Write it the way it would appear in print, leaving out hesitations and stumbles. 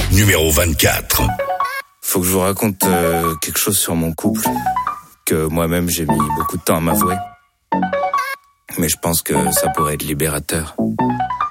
numéro 24. Faut que je vous raconte quelque chose sur mon couple que moi-même j'ai mis beaucoup de temps à m'avouer. Mais je pense que ça pourrait être libérateur.